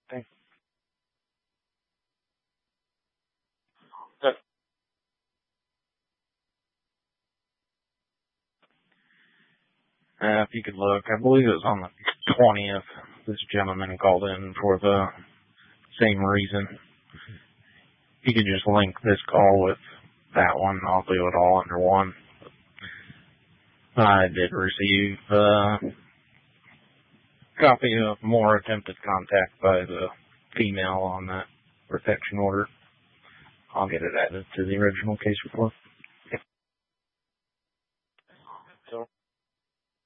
Thanks. If you could look, I believe it was on the 20th. This gentleman called in for the same reason. You could just link this call with that one. I'll do it all under one. I did receive a copy of more attempted contact by the female on that protection order. I'll get it added to the original case report.